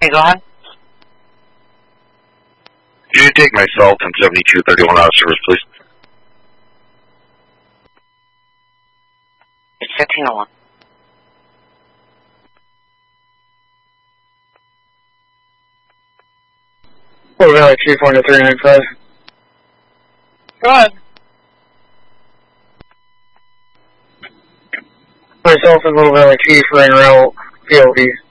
Hey, go ahead. Can you take my salt and 7231 out of service, please? It's 1501. Little Valley Chief 1-395. Go ahead. Myself and Little Valley Chief ran route PLD.